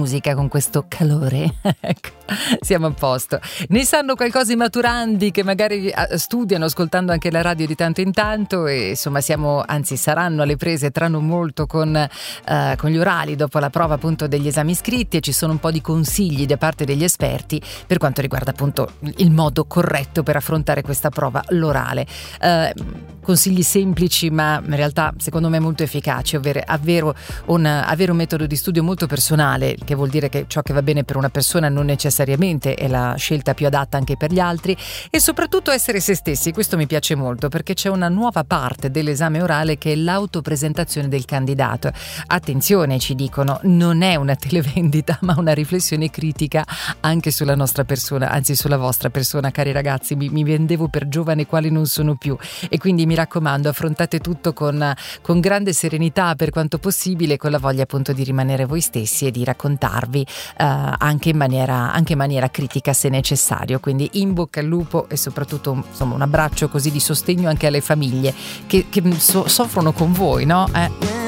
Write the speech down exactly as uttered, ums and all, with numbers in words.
musica, con questo calore, ecco, siamo a posto. Ne sanno qualcosa i maturandi che magari studiano ascoltando anche la radio di tanto in tanto e insomma siamo, anzi saranno alle prese tra non molto con, uh, con gli orali dopo la prova appunto degli esami scritti, e ci sono un po' di consigli da parte degli esperti per quanto riguarda appunto il modo corretto per affrontare questa prova, l'orale. Uh, consigli semplici ma in realtà secondo me molto efficaci, ovvero avere un, avere un metodo di studio molto personale, che vuol dire che ciò che va bene per una persona non necessariamente è la scelta più adatta anche per gli altri, e soprattutto essere se stessi. Questo mi piace molto perché c'è una nuova parte dell'esame orale che è l'autopresentazione del candidato. Attenzione, ci dicono, non è una televendita ma una riflessione critica anche sulla nostra persona, anzi sulla vostra persona, cari ragazzi. Mi, mi vendevo per giovane quali non sono più, e quindi mi raccomando, affrontate tutto con, con grande serenità per quanto possibile, con la voglia appunto di rimanere voi stessi e di raccontarvi uh, anche in maniera anche in maniera critica se necessario. Quindi in bocca al lupo, e soprattutto insomma un abbraccio così di sostegno anche alle famiglie che, che so, soffrono con voi, no? Eh.